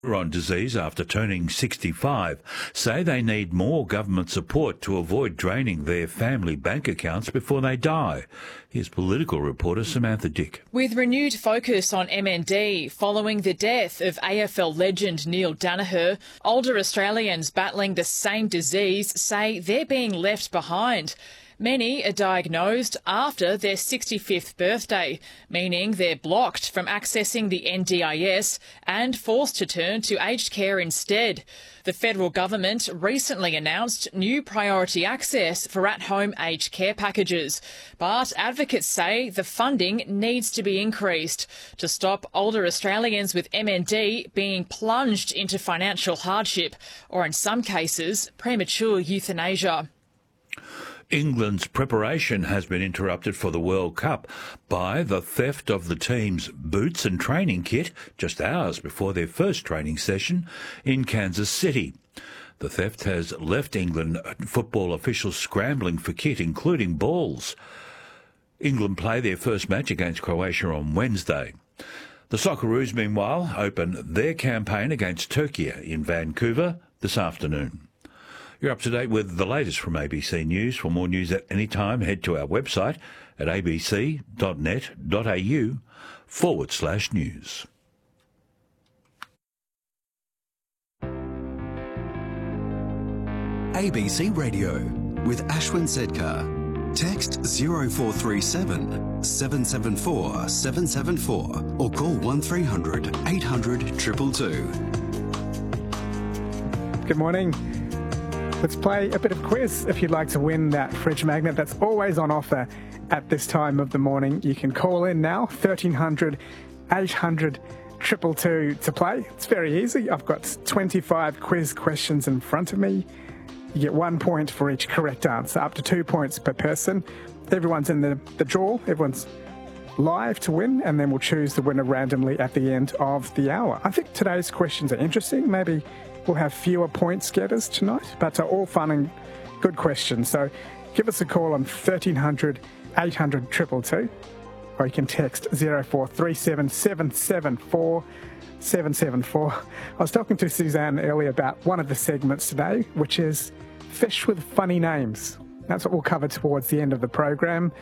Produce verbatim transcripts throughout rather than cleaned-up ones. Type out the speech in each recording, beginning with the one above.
on disease after turning sixty-five say they need more government support to avoid draining their family bank accounts before they die. Here's political reporter Samantha Dick. With renewed focus on M N D following the death of A F L legend Neil Daniher, older Australians battling the same disease say they're being left behind. Many are diagnosed after their sixty-fifth birthday, meaning they're blocked from accessing the N D I S and forced to turn to aged care instead. The federal government recently announced new priority access for at-home aged care packages, but advocates say the funding needs to be increased to stop older Australians with M N D being plunged into financial hardship or, in some cases, premature euthanasia. England's preparation has been interrupted for the World Cup by the theft of the team's boots and training kit just hours before their first training session in Kansas City. The theft has left England football officials scrambling for kit, including balls. England play their first match against Croatia on Wednesday. The Socceroos, meanwhile, open their campaign against Turkey in Vancouver this afternoon. You're up to date with the latest from A B C News. For more news at any time, head to our website at abc.net.au forward slash news. A B C Radio with Ashwin Sedkar. Text zero four three seven, seven seven four, seven seven four or call one three hundred, eight hundred, two two two. Good morning. Let's play a bit of quiz. If you'd like to win that fridge magnet that's always on offer at this time of the morning, you can call in now, thirteen hundred, eight hundred, two two two to play. It's very easy. I've got twenty-five quiz questions in front of me. You get one point for each correct answer, up to two points per person. Everyone's in the, the draw. Everyone's live to win, and then we'll choose the winner randomly at the end of the hour. I think today's questions are interesting. Maybe we'll have fewer points getters tonight, but are all fun and good questions. So give us a call on thirteen hundred, eight hundred, two two two, or you can text zero four three seven, seven seven four, seven seven four. I was talking to Suzanne earlier about one of the segments today, which is Fish with Funny Names. That's what we'll cover towards the end of the program.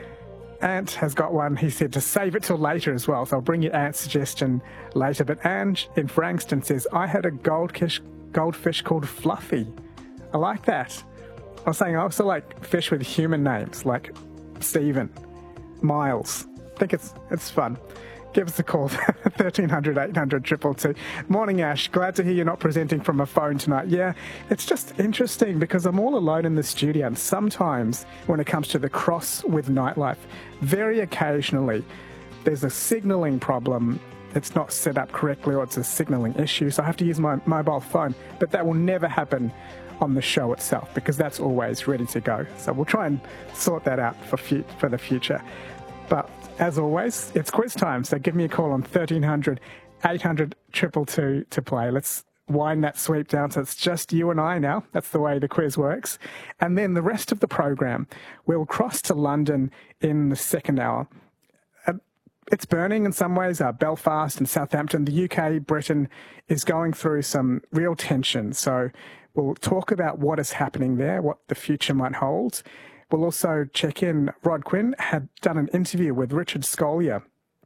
Ant has got one. He said to save it till later as well, so I'll bring you Ant's suggestion later. But Ange in Frankston says, I had a goldfish, goldfish called Fluffy. I like that. I was saying I also like fish with human names, like Stephen, Miles. I think it's it's fun. Give us a call, thirteen hundred, eight hundred, two two two. Morning, Ash. Glad to hear you're not presenting from a phone tonight. Yeah, it's just interesting because I'm all alone in the studio, and sometimes when it comes to the cross with nightlife, very occasionally there's a signalling problem. It's not set up correctly or it's a signalling issue, so I have to use my mobile phone. But that will never happen on the show itself because that's always ready to go. So we'll try and sort that out for, fu- for the future. But as always, it's quiz time, so give me a call on thirteen hundred, eight hundred, two two two to play. Let's wind that sweep down so it's just you and I now. That's the way the quiz works. And then the rest of the program, we'll cross to London in the second hour. Uh, it's burning in some ways. Uh, Belfast and Southampton, the U K, Britain is going through some real tension. So we'll talk about what is happening there, what the future might hold. We'll also check in. Rod Quinn had done an interview with Richard Scolia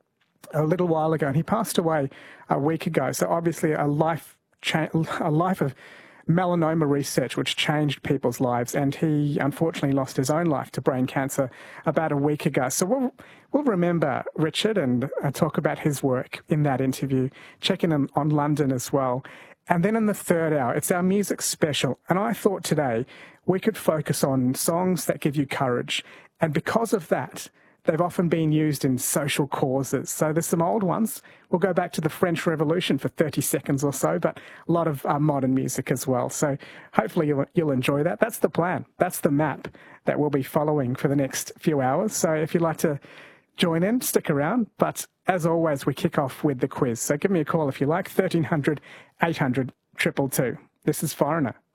a little while ago, and he passed away a week ago. So obviously a life, cha- a life of melanoma research which changed people's lives, and he unfortunately lost his own life to brain cancer about a week ago. So we'll we'll remember Richard and uh, talk about his work in that interview. Check in on, on London as well. And then in the third hour, it's our music special. And I thought today we could focus on songs that give you courage. And because of that, they've often been used in social causes. So there's some old ones. We'll go back to the French Revolution for thirty seconds or so, but a lot of uh, modern music as well. So hopefully you'll, you'll enjoy that. That's the plan. That's the map that we'll be following for the next few hours. So if you'd like to join in, stick around. But as always, we kick off with the quiz. So give me a call if you like, thirteen hundred, eight hundred, two two two. This is Foreigner.